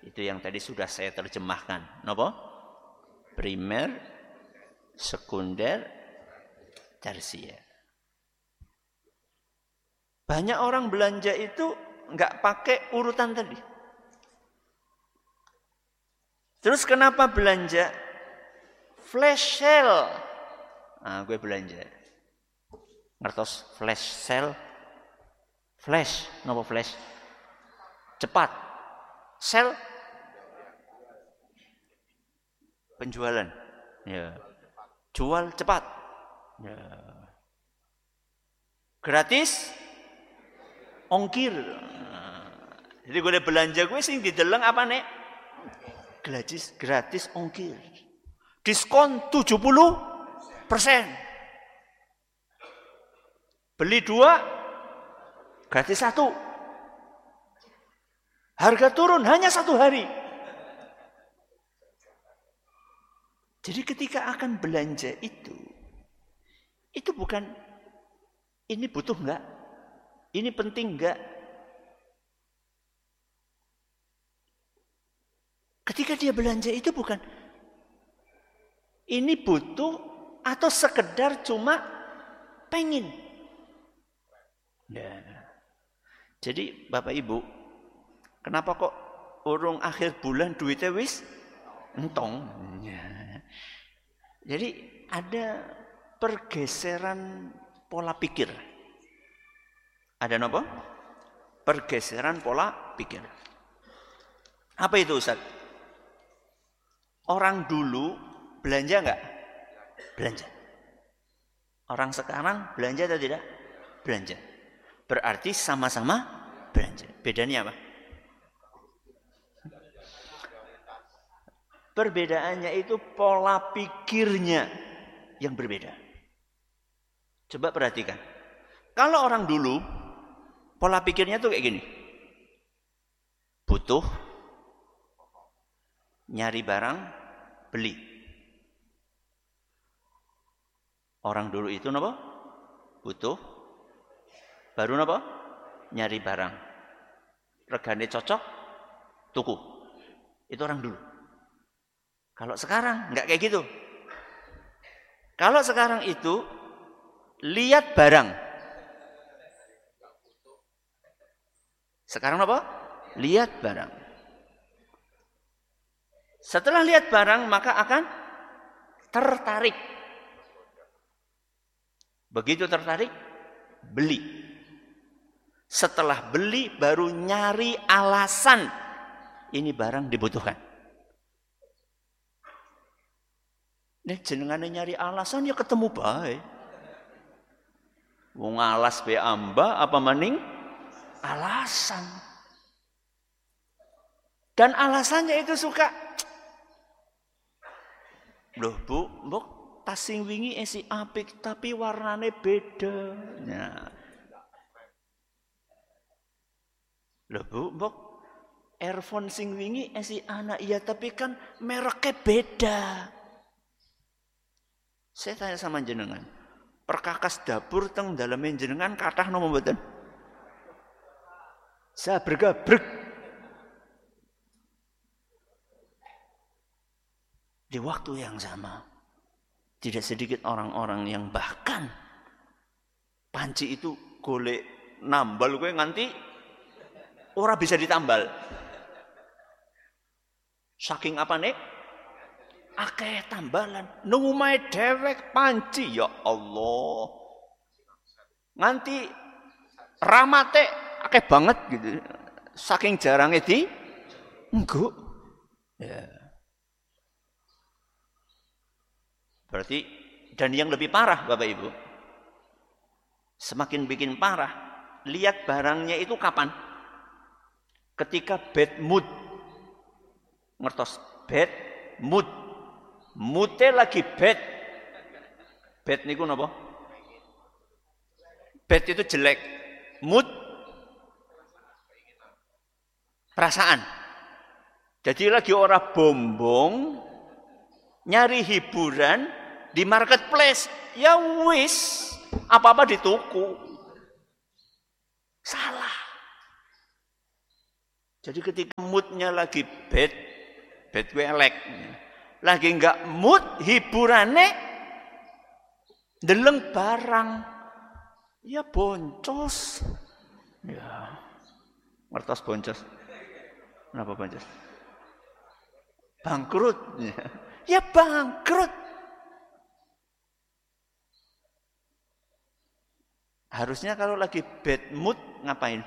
Itu yang tadi sudah saya terjemahkan. Napa? Primer, sekunder, tersier. Banyak orang belanja itu nggak pakai urutan tadi. Terus kenapa belanja? Flash sale. Nah, gue belanja. Ngertos flash sale? Flash, napa flash? Cepat. Sale? Penjualan. Ya. Jual cepat. Ya. Gratis? Ongkir. Nah, jadi gue belanja gue sing dideleng apa nek? Gratis ongkir. Diskon 70%. Beli 2, gratis 1. Harga turun hanya 1 hari. Jadi ketika akan belanja itu bukan ini butuh enggak? Ini penting enggak? Ketika dia belanja itu bukan ini butuh atau sekedar cuma pengen. Nah, jadi Bapak Ibu, kenapa kok urung akhir bulan duitnya wis entong? Ya. Jadi ada pergeseran pola pikir. Ada apa? Pergeseran pola pikir. Apa itu Ustaz? Orang dulu belanja enggak? Belanja. Orang sekarang belanja atau tidak? Belanja. Berarti sama-sama belanja. Bedanya apa? Perbedaannya itu pola pikirnya yang berbeda. Coba perhatikan. Kalau orang dulu pola pikirnya tuh kayak gini. Butuh, nyari barang, beli. Orang dulu itu apa? Butuh, baru apa? Nyari barang. Regane cocok, tuku. Itu orang dulu. Kalau sekarang enggak kayak gitu. Kalau sekarang itu lihat barang. Sekarang apa? Lihat barang. Setelah lihat barang maka akan tertarik. Begitu tertarik, beli. Setelah beli baru nyari alasan ini barang dibutuhkan. Nek jenengane nyari alasan ya ketemu bae. Wong alas be amba apa maning alasan. Dan alasannya itu suka. Loh Bu, mbok tas sing wingi esi apik tapi warnane beda. Nah. Loh Bu, mbok earphone sing wingi esi anak iya tapi kan mereknya beda. Saya tanya sama jenengan, perkakas dapur teng daleme jenengan kathah napa mboten? Saya bergabrek. Di waktu yang sama, tidak sedikit orang-orang yang bahkan panci itu golek nambal kowe nganti ora bisa ditambal. Saking apa nek? Akeh tambalan. Nang omahe dhewek panci ya Allah. Nganti ramate akeh banget gitu. Saking jarangnya di engko. Ya. Berarti dan yang lebih parah Bapak Ibu. Semakin bikin parah, lihat barangnya itu kapan? Ketika bad mood. Ngertos bad mood. Moodnya lagi bad. Bad niku napa? Bad itu jelek. Mood perasaan. Jadi lagi orang bombong nyari hiburan di marketplace. Ya wis, apa-apa dituku. Salah. Jadi ketika moodnya lagi bad gue elek. Lagi enggak mood, hiburane ndeleng barang. Ya boncos. Ya. Ngertos boncos. Kenapa boncos? Bangkrut. Ya bangkrut. Harusnya kalau lagi bad mood ngapain?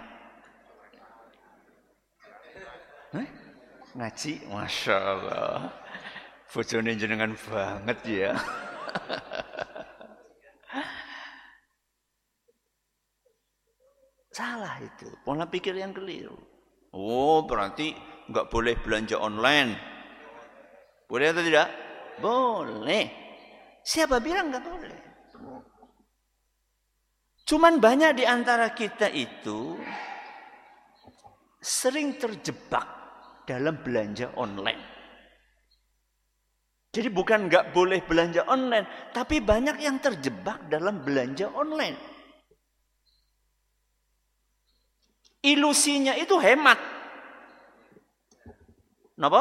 Ngaji, Masya Allah. Bojone jenengan banget ya. Salah itu, pola pikir yang keliru. Oh, berarti nggak boleh belanja online. Boleh atau tidak? Boleh. Siapa bilang nggak boleh? Cuman banyak di antara kita itu sering terjebak dalam belanja online. Jadi bukan nggak boleh belanja online, tapi banyak yang terjebak dalam belanja online. Ilusinya itu hemat. Kenapa?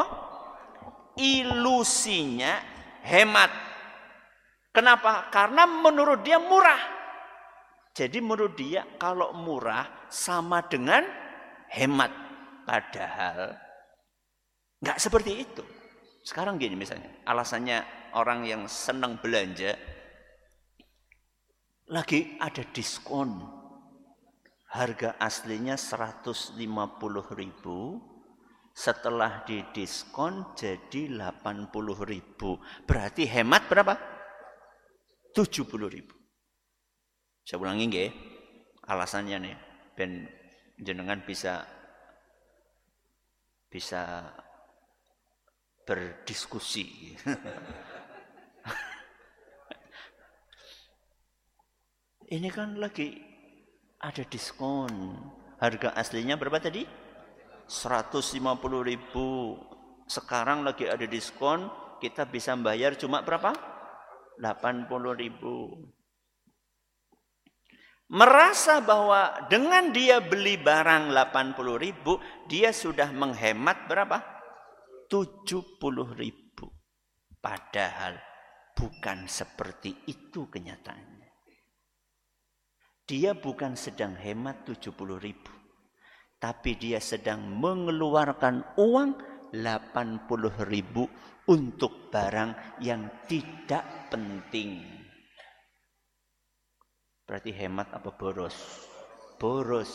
Ilusinya hemat. Kenapa? Karena menurut dia murah. Jadi menurut dia kalau murah sama dengan hemat. Padahal nggak seperti itu. Sekarang gini misalnya, alasannya orang yang senang belanja, lagi ada diskon. Harga aslinya 150.000, setelah didiskon jadi 80.000. Berarti hemat berapa? 70.000. Saya ulangi nggih, alasannya nih, ben jenengan bisa berdiskusi. Ini kan lagi ada diskon. Harga aslinya berapa tadi? 150.000. Sekarang lagi ada diskon, kita bisa bayar cuma berapa? 80.000. Merasa bahwa dengan dia beli barang 80.000, dia sudah menghemat berapa? 70.000. Padahal bukan seperti itu kenyataannya. Dia bukan sedang hemat 70.000, tapi dia sedang mengeluarkan uang 80.000 untuk barang yang tidak penting. Berarti hemat apa boros? Boros.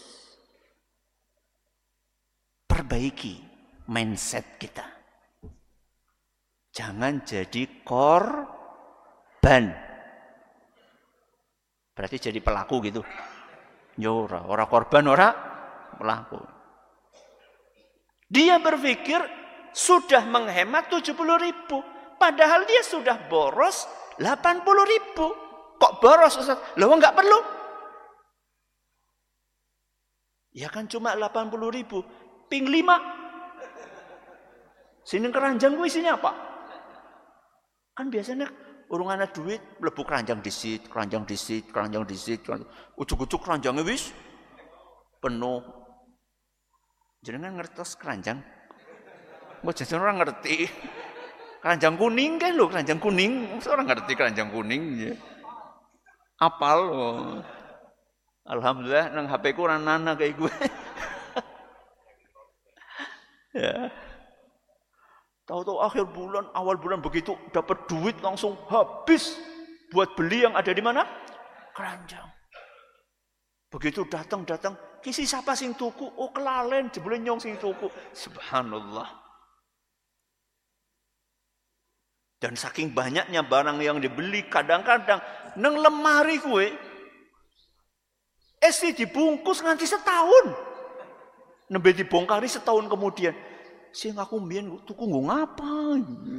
Perbaiki mindset kita. Jangan jadi korban. Berarti jadi pelaku gitu. Ya ora korban, ora pelaku. Dia berpikir sudah menghemat 70.000, padahal dia sudah boros 80.000. Kok boros, Ustaz? Loh enggak perlu. Ya kan cuma 80.000, ping 5. Sini keranjang gue isinya apa? Kan biasanya urung ana duit, mlebu keranjang disit. Ujuk-ujuk keranjangnya wis penuh. Jenengan ngertos keranjang? Mbok jajan orang ngerti. Keranjang kuning kan lho, keranjang kuning. Orang ngerti keranjang kuning ya. Apal loh. Alhamdulillah nang HP ku ora nana kayak gue. Ya. Tahu-tahu akhir bulan, awal bulan begitu dapat duit langsung habis buat beli yang ada di mana? Keranjang. Begitu datang, kisi siapa sing tuku? Oh kelalen, jebule nyong sing tuku. Subhanallah. Dan saking banyaknya barang yang dibeli, kadang-kadang nang lemari kue dibungkus nganti setahun. Nembe dibongkari setahun kemudian. Sing aku mbiyen tuku nggo ngapa?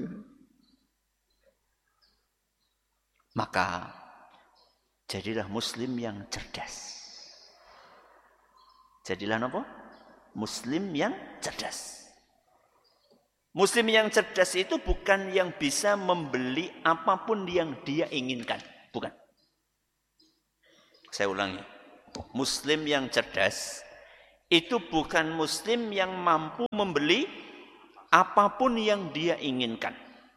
Maka jadilah muslim yang cerdas. Jadilah apa? Muslim yang cerdas. Muslim yang cerdas itu bukan yang bisa membeli apapun yang dia inginkan, bukan. Saya ulangi. Muslim yang cerdas itu bukan muslim yang mampu membeli apapun yang dia inginkan.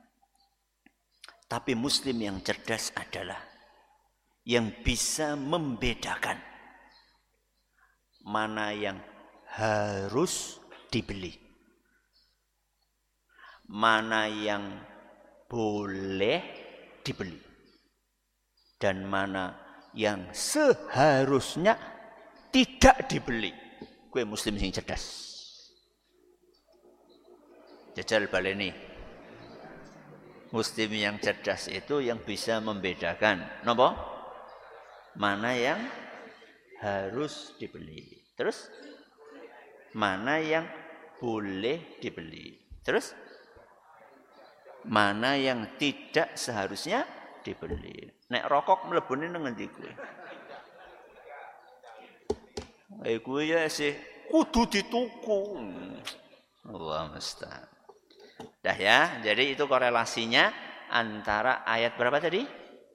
Tapi muslim yang cerdas adalah yang bisa membedakan mana yang harus dibeli, mana yang boleh dibeli, dan mana yang seharusnya tidak dibeli. Gue muslim yang cerdas. Jajal baleni. Muslim yang cerdas itu yang bisa membedakan napa? Mana yang harus dibeli. Terus mana yang boleh dibeli. Terus mana yang tidak seharusnya dibeli. Nek rokok mlebune nang endi kuwi? Kuwi ya sih kudu dituku. Allah musta'an. Dah ya, jadi itu korelasinya antara ayat berapa tadi?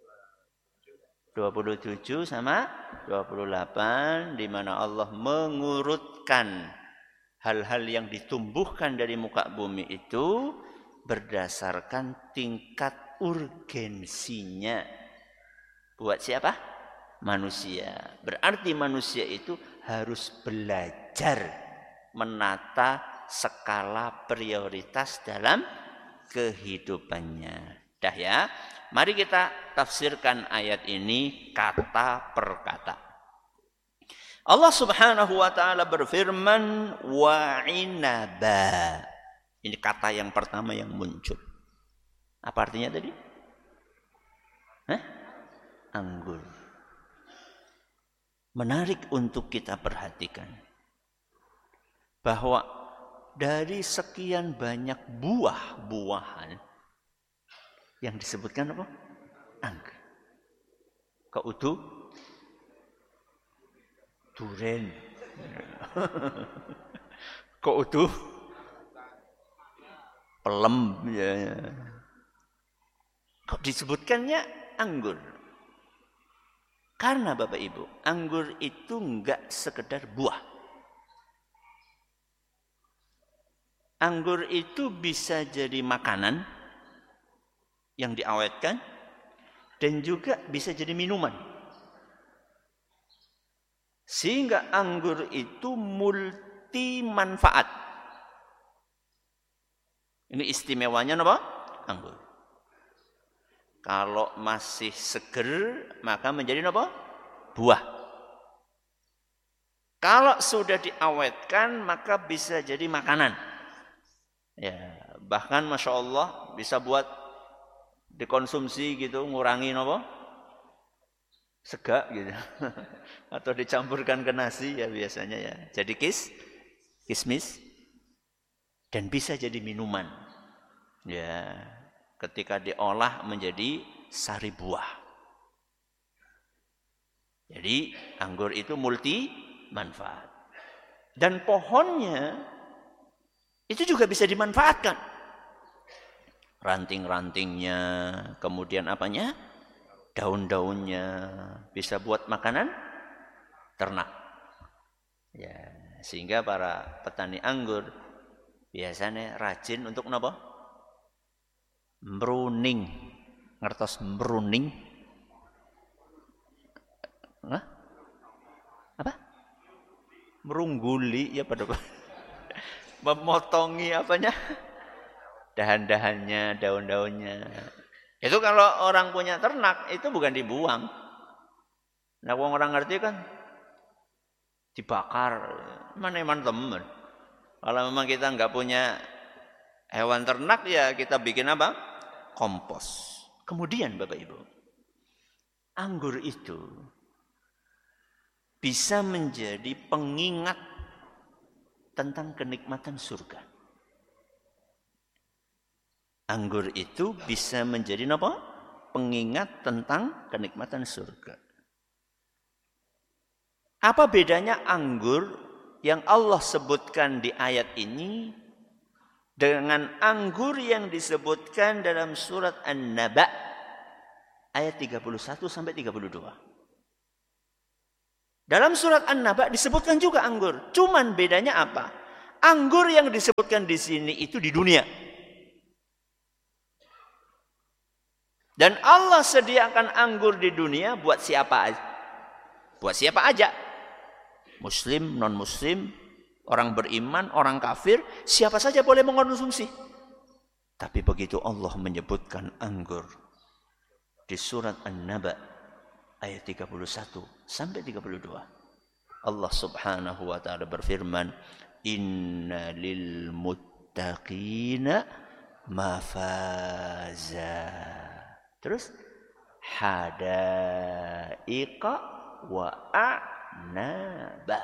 27 sama 28 di mana Allah mengurutkan hal-hal yang ditumbuhkan dari muka bumi itu berdasarkan tingkat urgensinya. Buat siapa? Manusia. Berarti manusia itu harus belajar menata skala prioritas dalam kehidupannya. Dah ya. Mari kita tafsirkan ayat ini kata per kata. Allah Subhanahu wa taala berfirman wa inaba. Ini kata yang pertama yang muncul. Apa artinya tadi? Anggur. Menarik untuk kita perhatikan bahwa dari sekian banyak buah-buahan yang disebutkan apa? Anggur. Keutuh, duren. Keutuh, pelem. Ya. Kok disebutkannya anggur? Karena Bapak Ibu, anggur itu enggak sekedar buah. Anggur itu bisa jadi makanan yang diawetkan dan juga bisa jadi minuman. Sehingga anggur itu multi manfaat. Ini istimewanya apa? Anggur. Kalau masih seger, maka menjadi apa? Buah. Kalau sudah diawetkan, maka bisa jadi makanan. Ya, bahkan Masya Allah bisa buat dikonsumsi gitu, ngurangi apa? Sega gitu. Atau dicampurkan ke nasi ya biasanya ya. Jadi kismis. Dan bisa jadi minuman. Ya. Ketika diolah menjadi sari buah. Jadi anggur itu multi manfaat. Dan pohonnya itu juga bisa dimanfaatkan. Ranting-rantingnya, kemudian apanya? Daun-daunnya bisa buat makanan ternak. Ya, sehingga para petani anggur biasanya rajin untuk apa? Mbruning. Ngertos mbruning? Hah? Apa? Merungguli ya pada memotongi apanya? Dahan-dahannya, daun-daunnya. Itu kalau orang punya ternak itu bukan dibuang. Nah, orang ngerti kan dibakar. Mana teman. Kalau memang kita nggak punya hewan ternak ya kita bikin apa? Kompos. Kemudian Bapak Ibu, anggur itu bisa menjadi pengingat tentang kenikmatan surga. Anggur itu bisa menjadi apa? Pengingat tentang kenikmatan surga. Apa bedanya anggur yang Allah sebutkan di ayat ini dengan anggur yang disebutkan dalam surat An-Naba ayat 31 sampai 32? Dalam surat An-Naba disebutkan juga anggur. Cuman bedanya apa? Anggur yang disebutkan di sini itu di dunia. Dan Allah sediakan anggur di dunia buat siapa aja. Buat siapa aja. Muslim, non-muslim, orang beriman, orang kafir, siapa saja boleh mengkonsumsi. Tapi begitu Allah menyebutkan anggur di surat An-Naba ayat 31 sampai 32. Allah Subhanahu wa taala berfirman, "Inna lil muttaqina mafaza." Terus hadaiqa wa a'naba.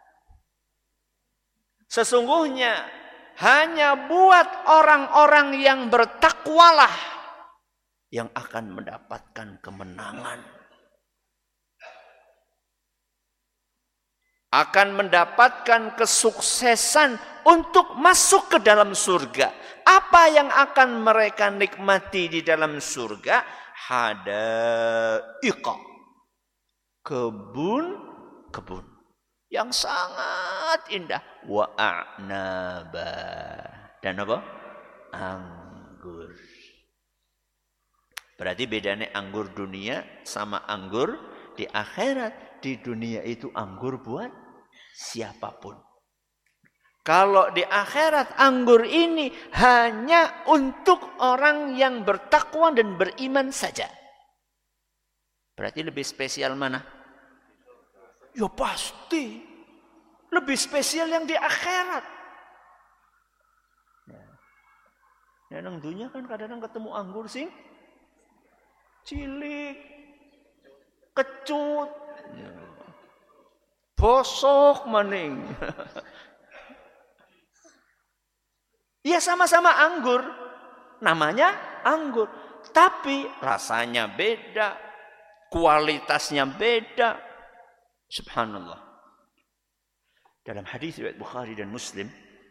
Sesungguhnya hanya buat orang-orang yang bertakwalah yang akan mendapatkan kemenangan. Akan mendapatkan kesuksesan untuk masuk ke dalam surga. Apa yang akan mereka nikmati di dalam surga? Hadaiqa. Kebun-kebun yang sangat indah. Wa a'naba. Dan apa? Anggur. Berarti bedanya anggur dunia sama anggur di akhirat. Di dunia itu anggur buat siapapun. Kalau di akhirat anggur ini hanya untuk orang yang bertakwa dan beriman saja. Berarti lebih spesial mana? Ya pasti. Lebih spesial yang di akhirat. Ya, nang dunia kan kadang-kadang ketemu anggur sing cilik, kecut, bosok maning. Ya sama-sama anggur. Namanya anggur. Tapi rasanya beda. Kualitasnya beda. Subhanallah. Dalam hadis riwayat Bukhari dan Muslim.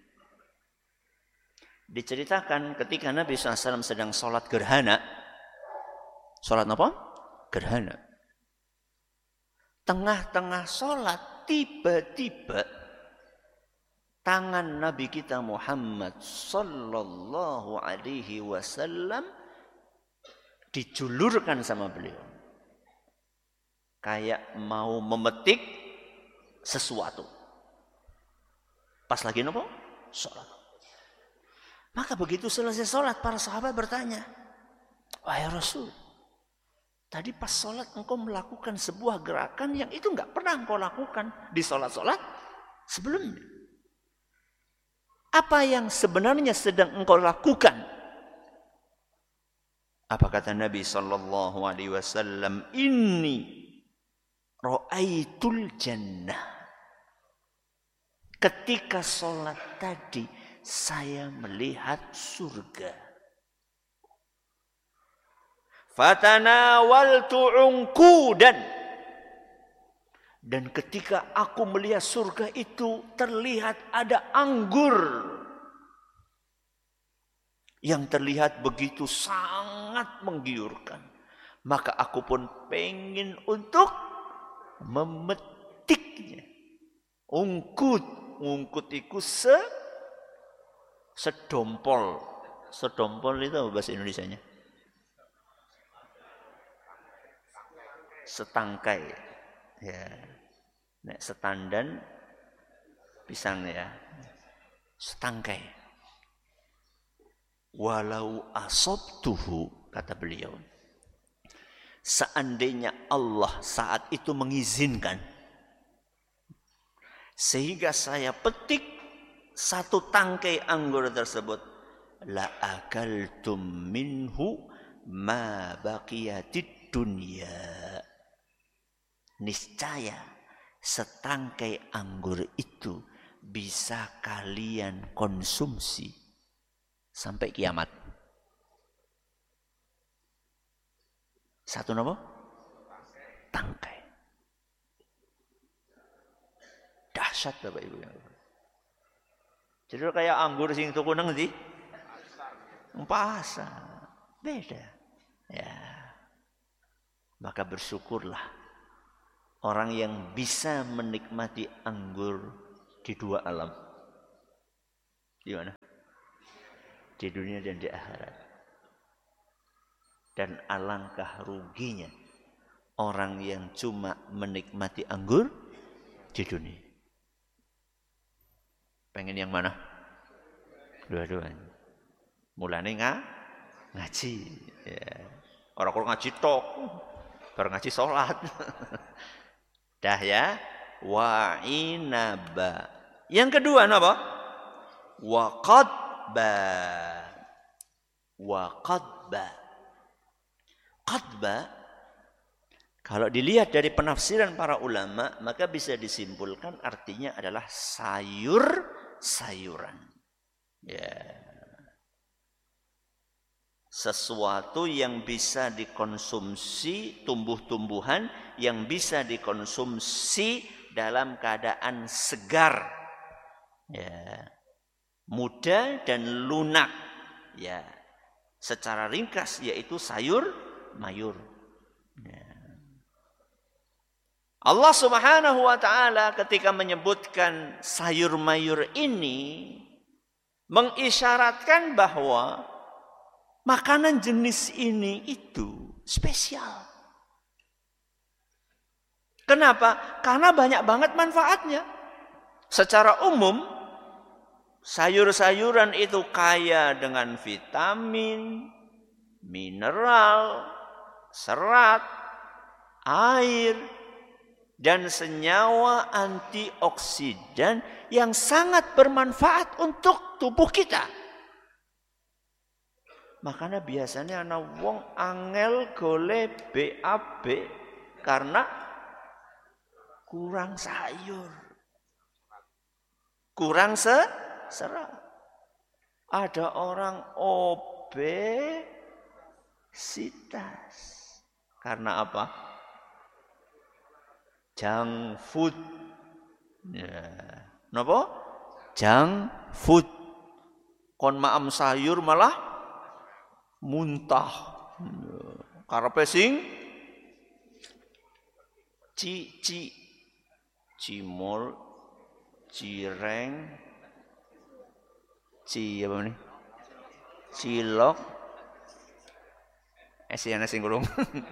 Diceritakan ketika Nabi SAW sedang sholat gerhana. Sholat apa? Gerhana. Tengah-tengah sholat tiba-tiba tangan Nabi kita Muhammad sallallahu alaihi wasallam dijulurkan sama beliau. Kayak mau memetik sesuatu. Pas lagi apa? Sholat. Maka begitu selesai sholat, para sahabat bertanya, wahai Rasul, tadi pas sholat engkau melakukan sebuah gerakan yang itu enggak pernah engkau lakukan di sholat-sholat sebelumnya. Apa yang sebenarnya sedang engkau lakukan? Apa kata Nabi sallallahu alaihi wasallam? Inni ra'aitul jannah. Ketika sholat tadi saya melihat surga. Fatanawaltu unqudan. Dan ketika aku melihat surga itu terlihat ada anggur. Yang terlihat begitu sangat menggiurkan. Maka aku pun pengen untuk memetiknya. Ungkut. Ungkut itu sedompol. Sedompol itu apa bahasa Indonesianya? Setangkai. Ya. Nek setandan pisang ya. Setangkai. Walau asabtuhu, kata beliau. Seandainya Allah saat itu mengizinkan sehingga saya petik satu tangkai anggur tersebut, la akaltum minhu ma baqiyatid dunya. Niscaya setangkai anggur itu bisa kalian konsumsi sampai kiamat. Satu apa? Tangkai. Dahsyat Bapak Ibu. Jadi kayak anggur sing tuku nang ndi? Pasar. Beda. Ya. Maka bersyukurlah orang yang bisa menikmati anggur di dua alam. Di mana? Di dunia dan di akhirat. Dan alangkah ruginya orang yang cuma menikmati anggur di dunia. Pengen yang mana? Dua-duanya. Mulane ngaji. Ya. Orang ngaji tok, baru ngaji sholat. Dah ya. Wa inaba. Yang kedua apa? Wa qadba. Wa qadba. Qadba, kalau dilihat dari penafsiran para ulama, maka bisa disimpulkan artinya adalah sayur-sayuran. Ya. Sesuatu yang bisa dikonsumsi, tumbuh-tumbuhan yang bisa dikonsumsi dalam keadaan segar. Ya. Muda dan lunak. Ya. Secara ringkas yaitu sayur-mayur. Ya. Allah Subhanahu wa taala ketika menyebutkan sayur-mayur ini mengisyaratkan bahwa makanan jenis ini itu spesial. Kenapa? Karena banyak banget manfaatnya. Secara umum sayur-sayuran itu kaya dengan vitamin, mineral, serat, air, dan senyawa antioksidan yang sangat bermanfaat untuk tubuh kita. Makanya biasanya ana wong angel gole BAB karena kurang sayur. Kurang serat. Ada orang obesitas. Karena apa? Junk food. Ya. Napa? Junk food. Kon maam sayur malah muntah. Karepe sing cimol, cireng, apa nih? Cilok. Esiana sing gurung.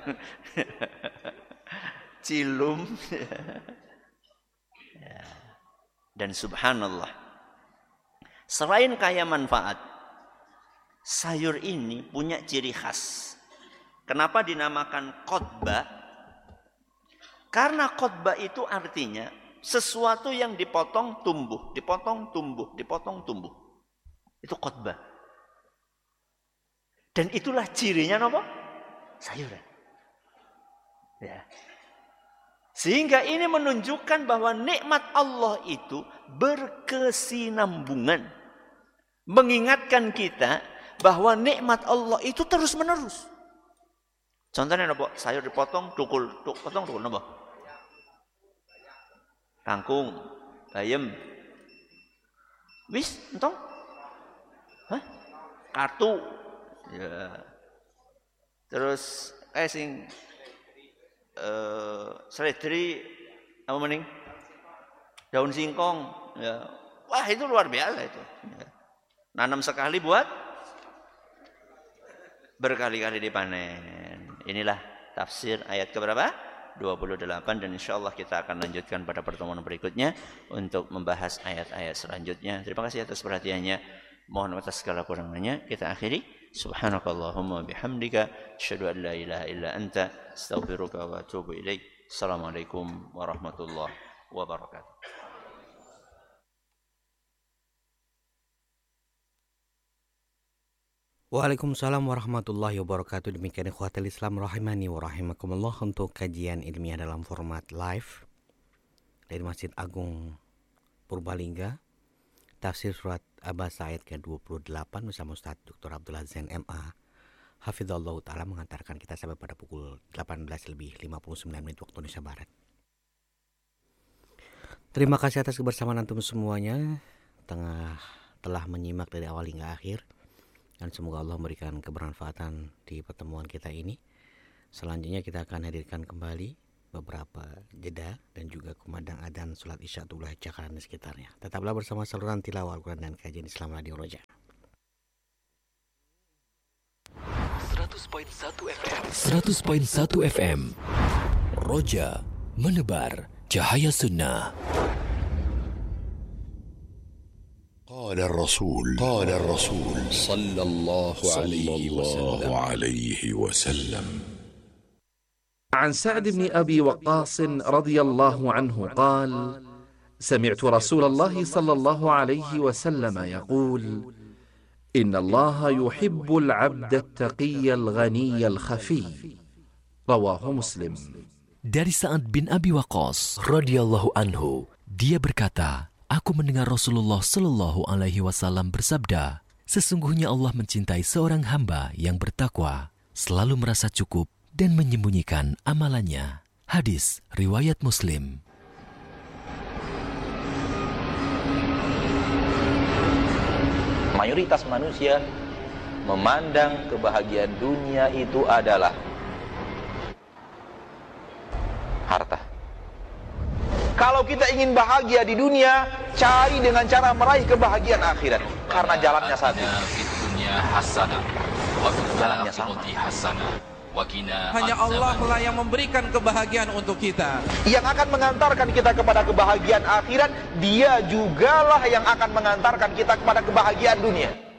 Cilum. Ya. Dan subhanallah, selain kaya manfaat, sayur ini punya ciri khas. Kenapa dinamakan qadba? Karena qadba itu artinya sesuatu yang dipotong tumbuh, dipotong tumbuh, dipotong tumbuh. Itu qadba. Dan itulah cirinya apa? Sayuran. Ya. Sehingga ini menunjukkan bahwa nikmat Allah itu berkesinambungan. Mengingatkan kita bahwa nikmat Allah itu terus menerus. Contohnya apa? Sayur dipotong, potong tukul apa? Kangkung, bayam. Wis, entong? Hah? Kartu. Ya. Terus sing seledri apa mending? Daun singkong. Ya. Wah, itu luar biasa itu. Ya. Nanam sekali buat berkali-kali dipanen. Inilah tafsir ayat keberapa? 28, dan insyaallah kita akan lanjutkan pada pertemuan berikutnya untuk membahas ayat-ayat selanjutnya. Terima kasih atas perhatiannya. Mohon atas segala kurangannya kita akhiri. Subhanakallahumma bihamdika asyhadu an la ilaha illa anta astaghfiruka wa atubu ilaik. Assalamualaikum warahmatullahi wabarakatuh. Waalaikumsalam warahmatullahi wabarakatuh. Demikian ikhwatul Islam rahimani wa rahimakumullah untuk kajian ilmiah dalam format live dari Masjid Agung Purbalingga, tafsir surat Abasa ayat ke-28 bersama Ustaz Dr. Abdullah Zain MA Hafizallahu Ta'ala mengantarkan kita sampai pada pukul 18:59 waktu Indonesia Barat. Terima kasih atas kebersamaan antum semuanya telah menyimak dari awal hingga akhir. Dan semoga Allah memberikan kebermanfaatan di pertemuan kita ini. Selanjutnya kita akan hadirkan kembali beberapa jeda dan juga kumandang adzan salat Isya Tublah Jakarta dan sekitarnya. Tetaplah bersama saluran tilawah Al-Quran dan kajian Islam Radio Roja. 100.1 FM Roja menebar cahaya sunnah. قال الرسول صلى الله عليه وسلم عن سعد بن أبي وقاص رضي الله عنه قال: سمعت رسول الله صلى الله عليه وسلم يقول: إن الله يحب العبد التقي الغني الخفي. رواه مسلم. Dari Sa'ad bin Abi Waqqas radhiyallahu anhu, dia berkata, aku mendengar Rasulullah Shallallahu Alaihi Wasallam bersabda, sesungguhnya Allah mencintai seorang hamba yang bertakwa, selalu merasa cukup dan menyembunyikan amalannya. Hadis riwayat Muslim. Mayoritas manusia memandang kebahagiaan dunia itu adalah harta. Kalau kita ingin bahagia di dunia, cari dengan cara meraih kebahagiaan akhirat. Karena jalannya satu. Jalannya sama. Hanya Allah lah yang memberikan kebahagiaan untuk kita. Yang akan mengantarkan kita kepada kebahagiaan akhirat, Dia jugalah yang akan mengantarkan kita kepada kebahagiaan dunia.